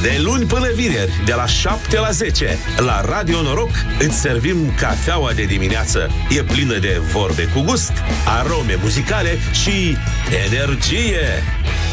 De luni până vineri, de la 7 la 10, la Radio Noroc îți servim cafeaua de dimineață. E plină de vorbe cu gust, arome muzicale și energie.